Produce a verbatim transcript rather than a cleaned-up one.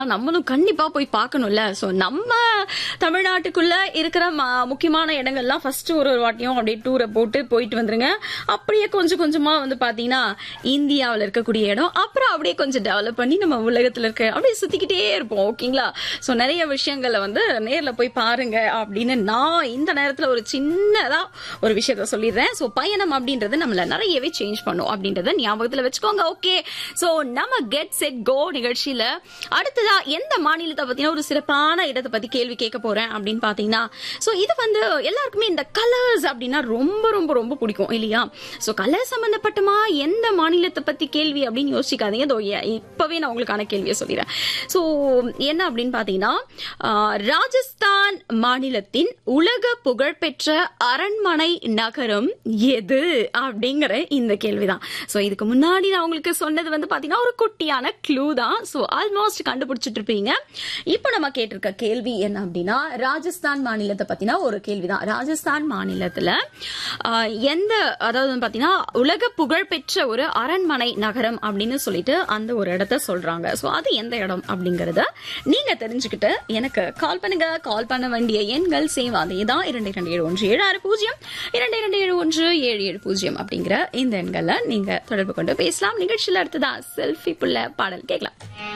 நம்மளும் கண்டிப்பா போய் பார்க்கணும்ல. சோ நம்ம தமிழ்நாட்டுக்குள்ள இருக்கிற முக்கியமான இடங்கள்லாம் ஃபர்ஸ்ட் ஒரு ஒரு வாட்டியும் அப்படியே டூரை போட்டு போயிட்டு வந்துருங்க. அப்படியே கொஞ்சம் கொஞ்சமா வந்து பாத்தீங்கன்னா இந்தியாவில் இருக்கக்கூடிய இடம் அப்புறம் அப்படியே கொஞ்சம் டெவலப் பண்ணி நம்ம உலகத்துல இருக்க அப்படியே சுத்திக்கிட்டே இருப்போம். ஓகேங்களா? சோ நிறைய விஷயங்களை வந்து நேர்ல போய் பாருங்க அப்படின்னு நான் இந்த நேரத்துல ஒரு சின்னதா ஒரு விஷயத்த சொல்லிடுறேன். சோ பயணம் அப்படின்றது நம்மள நிறையவே சேஞ்ச் பண்ணும் அப்படின்றத ஞாபகத்துல வச்சுக்கோங்க. ஓகே, சோ நம்ம கெட் செட் கோ நிகழ்ச்சியில அடுத்ததா எந்த மாநிலத்தை பத்தினா ஒரு சிறப்பான இடத்தை பத்தி கேள்வி கேட்க போறேன் அப்படின்னு பாத்தீங்கன்னா, சோ இது வந்து எல்லாருக்குமே இந்த கலர்ஸ் அப்படின்னா ரொம்ப ரொம்ப ரொம்ப பிடிக்கும் இல்லையா? சோ கலர் சம்பந்தப்பட்டமா எந்த மாநிலத்தை பத்தி கேள்வி அப்படின்னு யோசிக்காதீங்க. இதோ இப்பவே நான் உங்களுக்கான கேள்வியை சொல்லிடுறேன். சோ என்ன அப்படின்னு பாத்தீங்கன்னா, ராஜஸ்தான் மாநிலத்தின் உலக புகழ்பெற்ற அரண்மனை நகரம் எது அப்படிங்கிற இந்த கேள்விதான். சோ இதுக்கு முன்னாடி நான் உங்களுக்கு சொன்னது வந்து பாத்தீங்கன்னா ஒரு குட்டியான க்ளூ தான். சோ ஆல்மோஸ்ட் கண்டுபிடிச்சிட்டு இருப்பீங்க. இப்ப நம்ம கேட்டிருக்க கேள்வி என்ன அப்படின்னா, ராஜஸ்தான் மாநிலத்தை பத்தினா ஒரு கேள்விதான். ராஜஸ்தான் மாநிலத்துல எந்த அதாவது பாத்தீங்கன்னா உலக புகழ்பெற்ற ஒரு அரண்மனை நகரம் அப்படின்னு சொல்லிட்டு அந்த ஒரு இடத்த சொல்றாங்க. சோ அது எந்த இடம் அப்படிங்கறத நீங்க தெரிஞ்சுக்கிட்டு எனக்கு கால் பண்ணுங்க. கால் பண்ண வேண்டிய எண்கள் சேவ் அதேதான் இரண்டு இரண்டு ஏழு ஒன்று ஏழு ஆறு பூஜ்ஜியம் இரண்டு இரண்டு ஏழு ஒன்று ஏழு ஏழு பூஜ்ஜியம் அப்படிங்கிற இந்த எண்களை நீங்க தொடர்பு கொண்டு பேசலாம். நிகழ்ச்சியில அடுத்ததா செல்ஃபி புள்ள பாடல் கேட்கலாம்.